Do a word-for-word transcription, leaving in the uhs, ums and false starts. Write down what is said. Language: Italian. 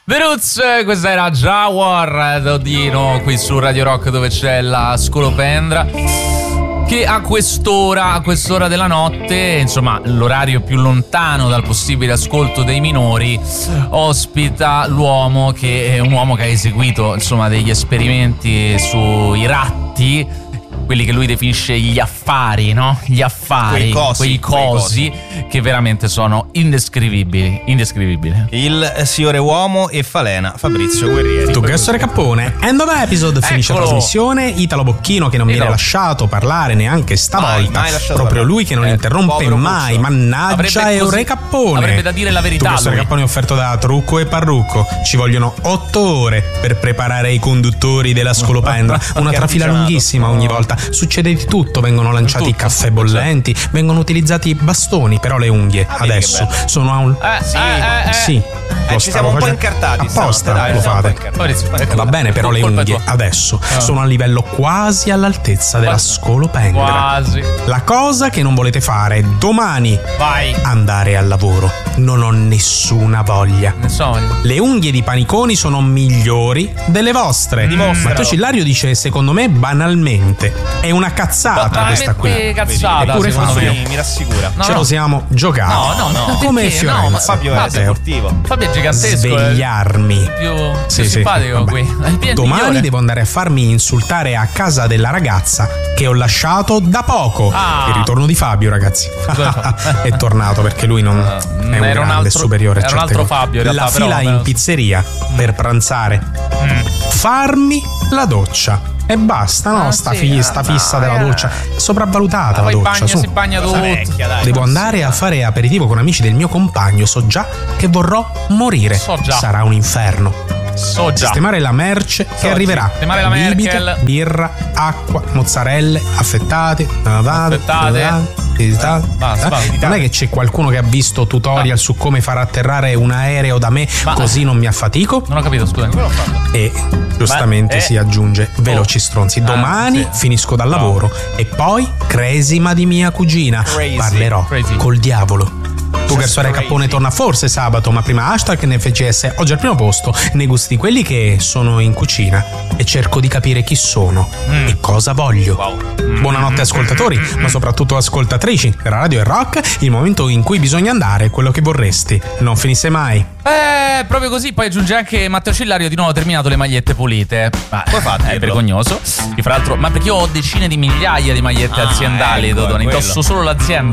Veruz, questa era Jawar Dodino qui su Radio Rock, dove c'è la scolopendra, che a quest'ora, a quest'ora della notte, insomma l'orario più lontano dal possibile ascolto dei minori, ospita l'uomo che è un uomo che ha eseguito insomma degli esperimenti sui ratti, quelli che lui definisce gli affari, no? Gli affari, quei cosi, quei cosi, quei cosi che veramente sono indescrivibili, indescrivibili. Il signore uomo e falena Fabrizio Guerrieri. Tu Gassore Cappone, end of episode, finisce la trasmissione. Italo Bocchino che non viene lasciato parlare neanche stavolta, mai, mai proprio parlare. lui che non eh, interrompe mai, mannaggia Eure Cappone. Avrebbe da dire la verità. Tu Gassore Cappone offerto da Trucco e Parrucco. Ci vogliono otto ore per preparare i conduttori della scolopendra, una trafila lunghissima ogni volta. Succede di tutto, vengono lanciati tutto, caffè bollenti, certo. Vengono utilizzati bastoni, però le unghie ah, adesso sono a un eh, sì, eh, eh, sì eh, lo ci siamo un po' incartati apposta, dai, lo fate. Fabrizio, va bene, però le unghie adesso ah. sono a livello quasi all'altezza della scolopendra. Quasi. La cosa che non volete fare domani, vai, andare al lavoro. Non ho nessuna voglia. Nessuna voglia. Le unghie di paniconi sono migliori delle vostre. Dimostralo. Matteo Cillario dice, secondo me banalmente è una cazzata ma questa qui. Che cazzata, eppure Fabio mi, mi rassicura. No, ce no. lo siamo giocati. No, no, no. Come Fiorenza. No, ma Fabio è Matteo. sportivo. Fabio è gigantesco. Svegliarmi. Più, sì, più sì, simpatico vabbè. qui. Domani migliore. devo andare a farmi insultare a casa della ragazza che ho lasciato da poco. Ah. Il ritorno di Fabio, ragazzi. È tornato perché lui non uh, è un era grande un altro, superiore. Era un altro cose. Fabio. In la realtà, fila però, in pizzeria mm. per pranzare. Mm. Farmi la doccia. E basta, no? Ah, sta, sì, fi- ah, sta fissa no, della eh. doccia. Sopravvalutata ah, la doccia. Bagna, su. si bagna tutto. Vecchia, dai, Devo andare a fare aperitivo con amici del mio compagno. So già che vorrò morire. So già. Sarà un inferno. So già. Sistemare la merce so che arriverà. Sistemare la Bibite, Merkel. birra, acqua, mozzarelle, affettate, affettate. Basta, basta. Non è che c'è qualcuno che ha visto tutorial ah. su come far atterrare un aereo da me, ma così non mi affatico? Non ho capito, scusa. E giustamente Beh, si eh. aggiunge veloci stronzi. Domani ah, sì. finisco dal lavoro no. e poi cresima di mia cugina. Crazy. Parlerò Crazy. col diavolo. Tu Gassore Cappone torna forse sabato, ma prima hashtag N F G S oggi al primo posto, nei gusti quelli che sono in cucina e cerco di capire chi sono mm. e cosa voglio. Wow. Buonanotte ascoltatori, ma soprattutto ascoltatrici. Radio e Rock, il momento in cui bisogna andare, quello che vorresti non finisse mai. Eh, proprio così. Poi aggiunge anche Matteo Cillario di nuovo terminato le magliette pulite. Ma come fate? È vergognoso. E fra l'altro, ma perché io ho decine di migliaia di magliette ah, aziendali, ecco, Dodone, indosso solo l'azienda.